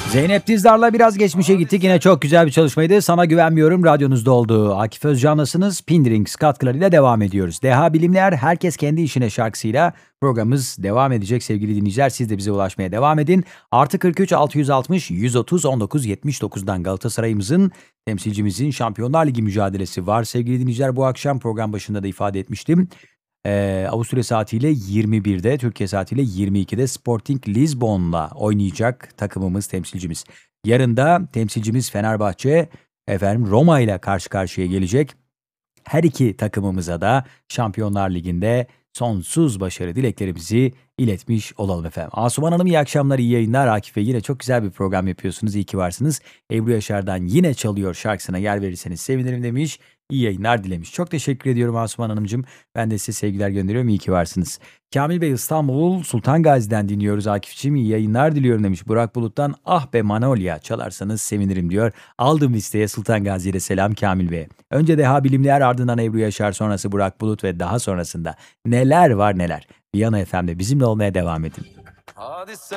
Zeynep Dizdar'la biraz geçmişe gittik. Yine çok güzel bir çalışmaydı. Sana güvenmiyorum radyonuzda oldu. Akif Özcan'lasınız. Pindirings katkılarıyla devam ediyoruz. Deha Bilimler Herkes Kendi İşine şarkısıyla programımız devam edecek sevgili dinleyiciler. Siz de bize ulaşmaya devam edin. Artı 43 660 130 19 79'dan Galatasaray'ımızın temsilcimizin Şampiyonlar Ligi mücadelesi var. Sevgili dinleyiciler, bu akşam program başında da ifade etmiştim. Avusturya saatiyle 21'de, Türkiye saatiyle 22'de Sporting Lisbon'la oynayacak takımımız, temsilcimiz. Yarın da temsilcimiz Fenerbahçe Roma ile karşı karşıya gelecek. Her iki takımımıza da Şampiyonlar Ligi'nde sonsuz başarı dileklerimizi iletmiş olalım efendim. Asuman Hanım, iyi akşamlar, iyi yayınlar. Akif Bey, yine çok güzel bir program yapıyorsunuz. İyi ki varsınız. Ebru Yaşar'dan Yine Çalıyor şarkısına yer verirseniz sevinirim demiş. İyi yayınlar dilemiş. Çok teşekkür ediyorum Asuman Hanımcığım. Ben de size sevgiler gönderiyorum. İyi ki varsınız. Kamil Bey, İstanbul Sultan Gazi'den dinliyoruz Akif'ciğim. İyi yayınlar diliyorum demiş. Burak Bulut'tan Ah Be Manolya çalarsanız sevinirim diyor. Aldım listeye Sultan Gazi'ye selam Kamil Bey. Önce Deha Bilimler, ardından Ebru Yaşar, sonrası Burak Bulut ve daha sonrasında neler var neler. Viyana FM'de bizimle olmaya devam edin.